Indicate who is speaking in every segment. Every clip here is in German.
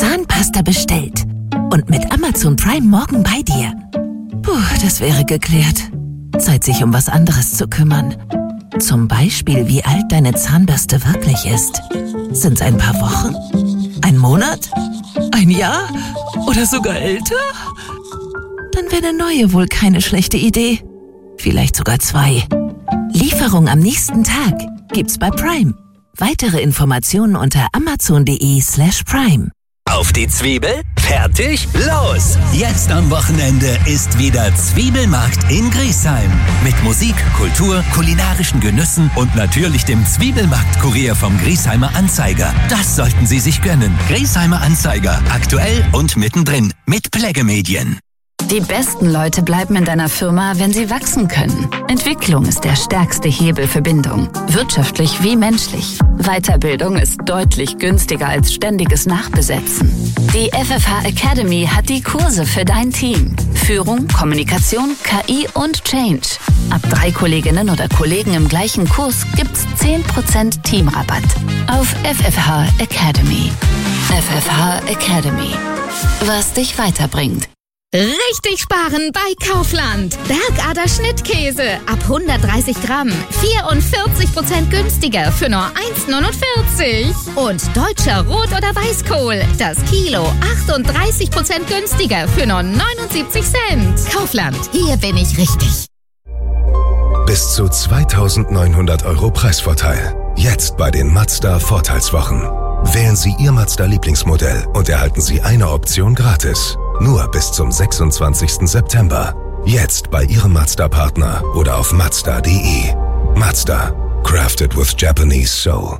Speaker 1: Zahnpasta bestellt und mit Amazon Prime morgen bei dir. Puh, das wäre geklärt. Zeit, sich um was anderes zu kümmern. Zum Beispiel, wie alt deine Zahnbürste wirklich ist. Sind's ein paar Wochen? Ein Monat? Ein Jahr? Oder sogar älter? Dann wäre eine neue wohl keine schlechte Idee. Vielleicht sogar 2. Lieferung am nächsten Tag gibt's bei Prime. Weitere Informationen unter amazon.de/prime.
Speaker 2: Auf die Zwiebel, fertig, los! Jetzt am Wochenende ist wieder Zwiebelmarkt in Griesheim. Mit Musik, Kultur, kulinarischen Genüssen und natürlich dem Zwiebelmarkt-Kurier vom Griesheimer Anzeiger. Das sollten Sie sich gönnen. Griesheimer Anzeiger, aktuell und mittendrin mit Plägge-Medien.
Speaker 3: Die besten Leute bleiben in deiner Firma, wenn sie wachsen können. Entwicklung ist der stärkste Hebel für Bindung, wirtschaftlich wie menschlich. Weiterbildung ist deutlich günstiger als ständiges Nachbesetzen. Die FFH Academy hat die Kurse für dein Team. Führung, Kommunikation, KI und Change. Ab 3 Kolleginnen oder Kollegen im gleichen Kurs gibt's 10% Teamrabatt. Auf FFH Academy. FFH Academy. Was dich weiterbringt.
Speaker 4: Richtig sparen bei Kaufland. Bergader Schnittkäse ab 130 Gramm. 44% günstiger für nur 1,49. Und deutscher Rot- oder Weißkohl. Das Kilo 38% günstiger für nur 79 Cent. Kaufland, hier bin ich richtig.
Speaker 5: Bis zu 2.900 € Preisvorteil. Jetzt bei den Mazda Vorteilswochen. Wählen Sie Ihr Mazda-Lieblingsmodell und erhalten Sie eine Option gratis. Nur bis zum 26. September. Jetzt bei Ihrem Mazda-Partner oder auf Mazda.de. Mazda. Crafted with Japanese soul.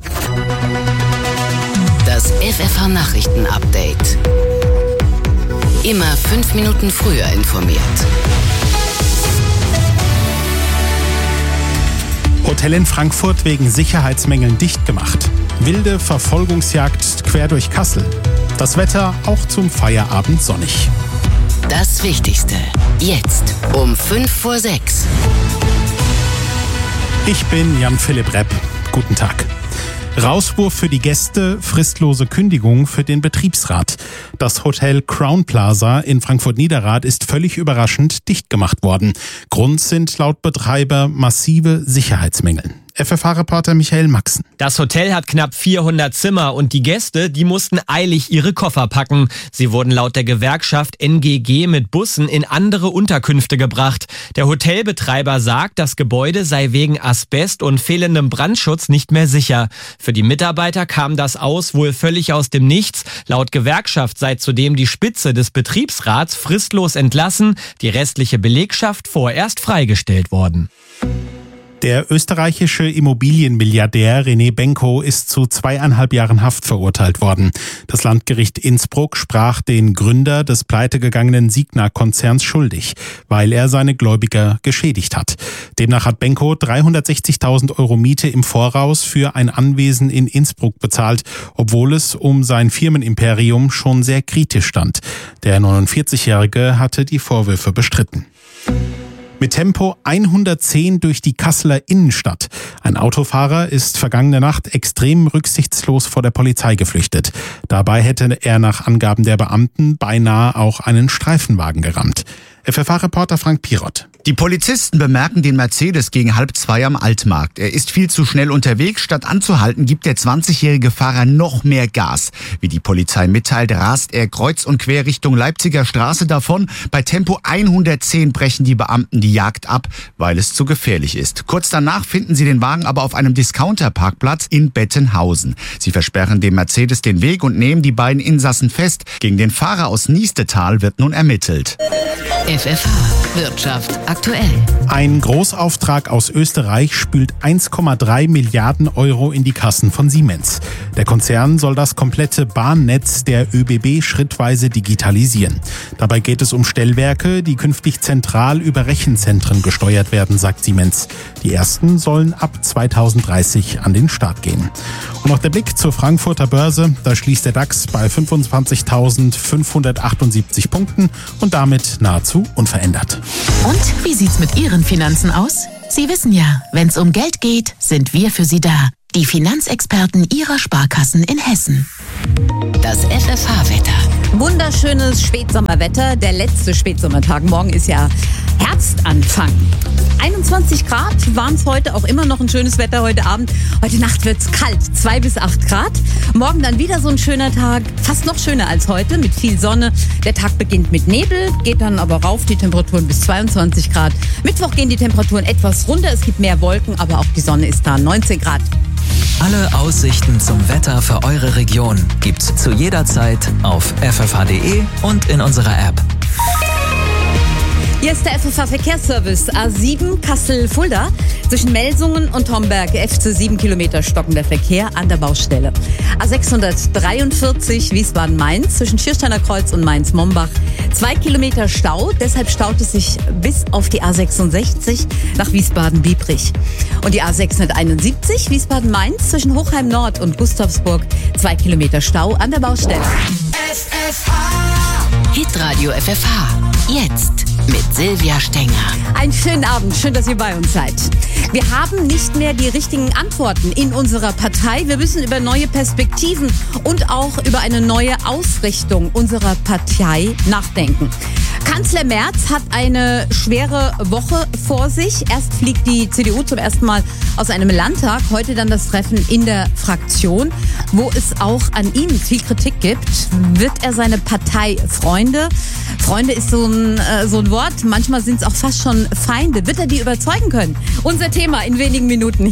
Speaker 3: Das FFH-Nachrichten-Update. Immer 5 Minuten früher informiert.
Speaker 6: Hotel in Frankfurt wegen Sicherheitsmängeln dicht gemacht. Wilde Verfolgungsjagd quer durch Kassel. Das Wetter auch zum Feierabend sonnig.
Speaker 3: Das Wichtigste. Jetzt um 5:05.
Speaker 6: Ich bin Jan-Philipp Repp. Guten Tag. Rauswurf für die Gäste, fristlose Kündigung für den Betriebsrat. Das Hotel Crown Plaza in Frankfurt-Niederrad ist völlig überraschend dicht gemacht worden. Grund sind laut Betreiber massive Sicherheitsmängel. FFH-Reporter Michael Maxen.
Speaker 7: Das Hotel hat knapp 400 Zimmer und die Gäste, die mussten eilig ihre Koffer packen. Sie wurden laut der Gewerkschaft NGG mit Bussen in andere Unterkünfte gebracht. Der Hotelbetreiber sagt, das Gebäude sei wegen Asbest und fehlendem Brandschutz nicht mehr sicher. Für die Mitarbeiter kam das Aus wohl völlig aus dem Nichts. Laut Gewerkschaft sei zudem die Spitze des Betriebsrats fristlos entlassen, die restliche Belegschaft vorerst freigestellt worden.
Speaker 6: Der österreichische Immobilienmilliardär René Benko ist zu 2,5 Jahren Haft verurteilt worden. Das Landgericht Innsbruck sprach den Gründer des pleitegegangenen Signa-Konzerns schuldig, weil er seine Gläubiger geschädigt hat. Demnach hat Benko 360.000 € Miete im Voraus für ein Anwesen in Innsbruck bezahlt, obwohl es um sein Firmenimperium schon sehr kritisch stand. Der 49-Jährige hatte die Vorwürfe bestritten. Mit Tempo 110 durch die Kasseler Innenstadt. Ein Autofahrer ist vergangene Nacht extrem rücksichtslos vor der Polizei geflüchtet. Dabei hätte er nach Angaben der Beamten beinahe auch einen Streifenwagen gerammt. FFH-Reporter Frank Pirott.
Speaker 8: Die Polizisten bemerken den Mercedes gegen 1:30 am Altmarkt. Er ist viel zu schnell unterwegs. Statt anzuhalten, gibt der 20-jährige Fahrer noch mehr Gas. Wie die Polizei mitteilt, rast er kreuz und quer Richtung Leipziger Straße davon. Bei Tempo 110 brechen die Beamten die Jagd ab, weil es zu gefährlich ist. Kurz danach finden sie den Wagen aber auf einem Discounter-Parkplatz in Bettenhausen. Sie versperren dem Mercedes den Weg und nehmen die beiden Insassen fest. Gegen den Fahrer aus Niestetal wird nun ermittelt.
Speaker 3: FFH Wirtschaft aktuell.
Speaker 6: Ein Großauftrag aus Österreich spült 1,3 Milliarden € in die Kassen von Siemens. Der Konzern soll das komplette Bahnnetz der ÖBB schrittweise digitalisieren. Dabei geht es um Stellwerke, die künftig zentral über Rechenzentren gesteuert werden, sagt Siemens. Die ersten sollen ab 2030 an den Start gehen. Und noch der Blick zur Frankfurter Börse. Da schließt der DAX bei 25.578 Punkten und damit nahezu unverändert.
Speaker 1: Und wie sieht's mit Ihren Finanzen aus? Sie wissen ja, wenn's um Geld geht, sind wir für Sie da. Die Finanzexperten Ihrer Sparkassen in Hessen. Das FFH-Wetter.
Speaker 9: Wunderschönes Spätsommerwetter, der letzte Spätsommertag. Morgen ist ja Herbstanfang. 21 Grad waren es heute, auch immer noch ein schönes Wetter heute Abend. Heute Nacht wird es kalt, 2 bis 8 Grad. Morgen dann wieder so ein schöner Tag, fast noch schöner als heute, mit viel Sonne. Der Tag beginnt mit Nebel, geht dann aber rauf, die Temperaturen bis 22 Grad. Mittwoch gehen die Temperaturen etwas runter, es gibt mehr Wolken, aber auch die Sonne ist da, 19 Grad.
Speaker 2: Alle Aussichten zum Wetter für eure Region gibt's zu jeder Zeit auf ffh.de und in unserer App.
Speaker 9: Hier ist der FFH-Verkehrsservice A7 Kassel-Fulda. Zwischen Melsungen und Homberg FC 7 Kilometer stockender Verkehr an der Baustelle. A643 Wiesbaden-Mainz zwischen Schiersteiner Kreuz und Mainz-Mombach. 2 Kilometer Stau, deshalb staut es sich bis auf die A66 nach Wiesbaden-Biebrich. Und die A671 Wiesbaden-Mainz zwischen Hochheim Nord und Gustavsburg. 2 Kilometer Stau an der Baustelle.
Speaker 1: Hitradio FFH. Jetzt mit Silvia Stenger.
Speaker 9: Einen schönen Abend, schön, dass ihr bei uns seid. Wir haben nicht mehr die richtigen Antworten in unserer Partei. Wir müssen über neue Perspektiven und auch über eine neue Ausrichtung unserer Partei nachdenken. Kanzler Merz hat eine schwere Woche vor sich. Erst fliegt die CDU zum ersten Mal aus einem Landtag, heute dann das Treffen in der Fraktion, wo es auch an ihm viel Kritik gibt. Wird er seine Parteifreunde? Freunde ist so ein Wort, manchmal sind es auch fast schon Feinde. Wird er die überzeugen können? Unser Thema in wenigen Minuten.